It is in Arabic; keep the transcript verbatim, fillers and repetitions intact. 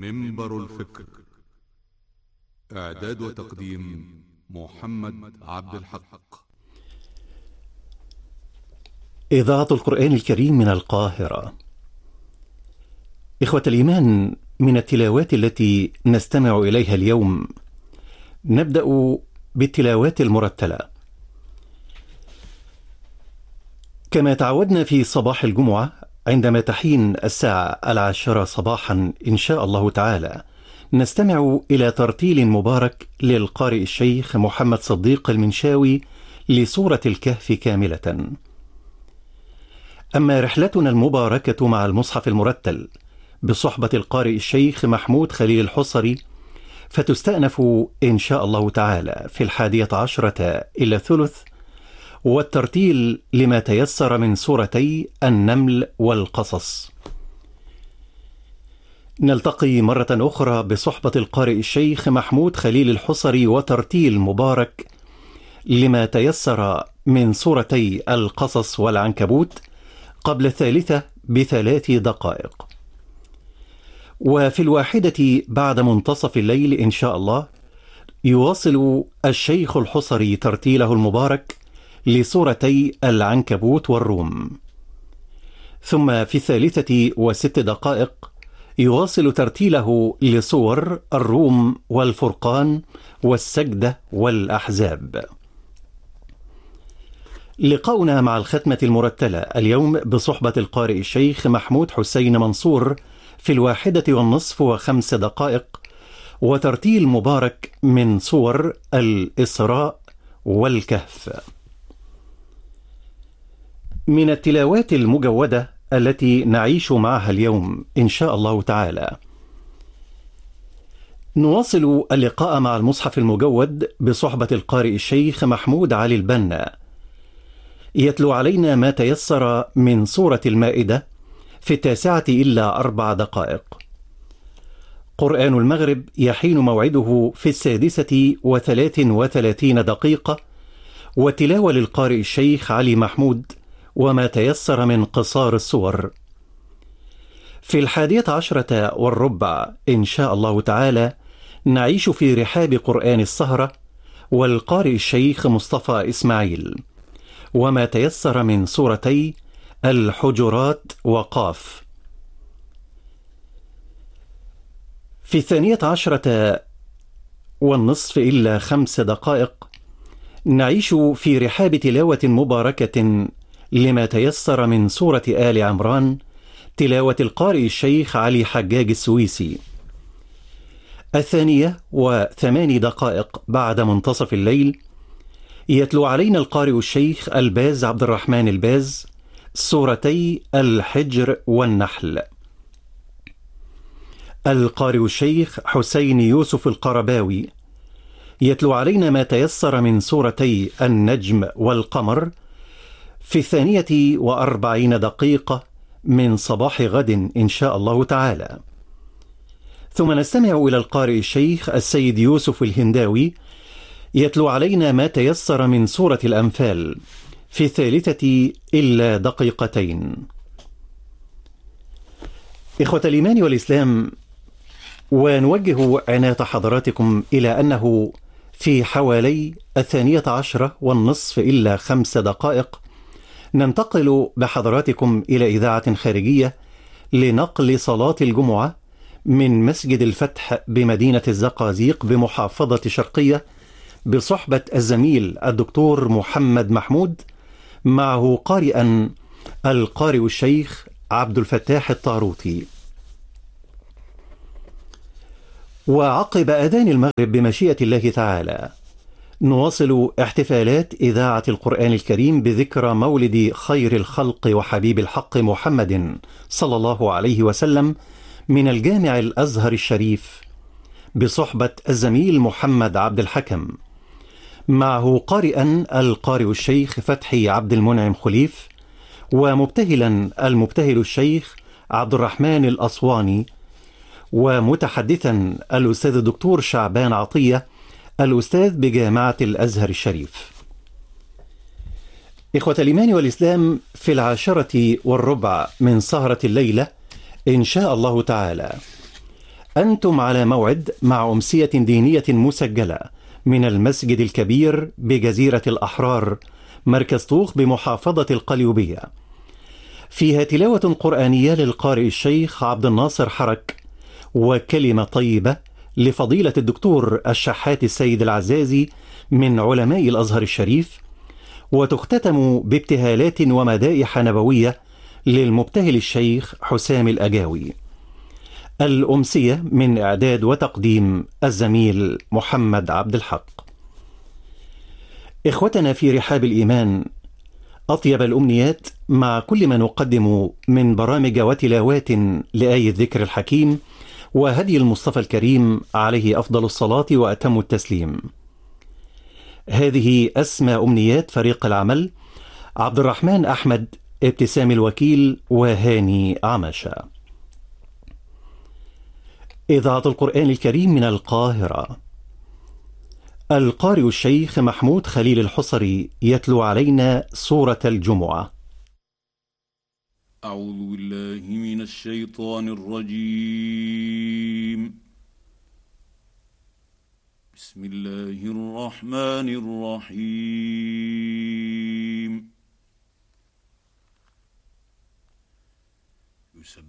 منبر الفكر. إعداد وتقديم محمد عبد الحق. إذاعة القرآن الكريم من القاهرة. إخوة الإيمان، من التلاوات التي نستمع إليها اليوم نبدأ بالتلاوات المرتلة. كما تعودنا في صباح الجمعة عندما تحين الساعة العاشرة صباحا إن شاء الله تعالى نستمع إلى ترتيل مبارك للقارئ الشيخ محمد صديق المنشاوي لسورة الكهف كاملة. أما رحلتنا المباركة مع المصحف المرتل بصحبة القارئ الشيخ محمود خليل الحصري فتستأنف إن شاء الله تعالى في الحادية عشرة إلى ثلث، والترتيل لما تيسر من سورتي النمل والقصص. نلتقي مرة أخرى بصحبة القارئ الشيخ محمود خليل الحصري وترتيل مبارك لما تيسر من سورتي القصص والعنكبوت قبل الثالثة بثلاث دقائق. وفي الواحدة بعد منتصف الليل إن شاء الله يواصل الشيخ الحصري ترتيله المبارك لسورتي العنكبوت والروم. ثم في الثالثة وست دقائق يواصل ترتيله لسور الروم والفرقان والسجدة والأحزاب. لقاؤنا مع الختمة المرتلة اليوم بصحبة القارئ الشيخ محمود حسين منصور في الواحدة والنصف وخمس دقائق، وترتيل مبارك من سور الإسراء والكهف. من التلاوات المجودة التي نعيش معها اليوم إن شاء الله تعالى نواصل اللقاء مع المصحف المجود بصحبة القارئ الشيخ محمود علي البنا، يتلو علينا ما تيسر من سورة المائدة في التاسعة إلا أربع دقائق. قرآن المغرب يحين موعده في السادسة وثلاث وثلاثين دقيقة، وتلاوة للقارئ الشيخ علي محمود وما تيسر من قصار السور. في الحادية عشرة والربع إن شاء الله تعالى نعيش في رحاب قرآن السهرة والقارئ الشيخ مصطفى إسماعيل وما تيسر من سورتي الحجرات وقاف. في الثانية عشرة والنصف إلا خمس دقائق نعيش في رحاب تلاوة مباركة لما تيسر من سورة آل عمران، تلاوة القارئ الشيخ علي حجاج السويسي. الثانية وثماني دقائق بعد منتصف الليل يتلو علينا القارئ الشيخ الباز عبد الرحمن الباز سورتي الحجر والنحل. القارئ الشيخ حسين يوسف القرباوي يتلو علينا ما تيسر من سورتي النجم والقمر في الثانية وأربعين دقيقة من صباح غد إن شاء الله تعالى. ثم نستمع إلى القارئ الشيخ السيد يوسف الهنداوي يتلو علينا ما تيسر من سورة الأنفال في الثالثة إلا دقيقتين. إخوة الإيمان والإسلام، ونوجه عناية حضراتكم إلى أنه في حوالي الثانية عشرة والنصف إلا خمس دقائق ننتقل بحضراتكم إلى إذاعة خارجية لنقل صلاة الجمعة من مسجد الفتح بمدينة الزقازيق بمحافظة شرقية بصحبة الزميل الدكتور محمد محمود، معه قارئا القارئ الشيخ عبد الفتاح الطاروطي. وعقب أذان المغرب بمشيئة الله تعالى نواصل احتفالات إذاعة القرآن الكريم بذكرى مولد خير الخلق وحبيب الحق محمد صلى الله عليه وسلم من الجامع الأزهر الشريف بصحبة الزميل محمد عبد الحكم، معه قارئا القارئ الشيخ فتحي عبد المنعم خليف، ومبتهلا المبتهل الشيخ عبد الرحمن الأصواني، ومتحدثا الأستاذ الدكتور شعبان عطية الأستاذ بجامعة الأزهر الشريف. إخوة الإيمان والإسلام، في العاشرة والربع من سهرة الليلة إن شاء الله تعالى أنتم على موعد مع أمسية دينية مسجلة من المسجد الكبير بجزيرة الأحرار، مركز طوخ بمحافظة القليوبية. فيها تلاوة قرآنية للقارئ الشيخ عبد الناصر حرك، وكلمة طيبة لفضيلة الدكتور الشحات السيد العزازي من علماء الأزهر الشريف، وتختتم بابتهالات ومدائح نبوية للمبتهل الشيخ حسام الأجاوي. الأمسية من إعداد وتقديم الزميل محمد عبد الحق. إخوتنا في رحاب الإيمان، أطيب الأمنيات مع كل ما نقدم من برامج وتلاوات لآي الذكر الحكيم وهدي المصطفى الكريم عليه أفضل الصلاة وأتم التسليم. هذه أسمى أمنيات فريق العمل: عبد الرحمن أحمد، ابتسام الوكيل، وهاني عمشة. إذاعة القرآن الكريم من القاهرة. القارئ الشيخ محمود خليل الحصري يتلو علينا سورة الجمعة. أعوذ بالله من الشيطان الرجيم. بسم الله الرحمن الرحيم.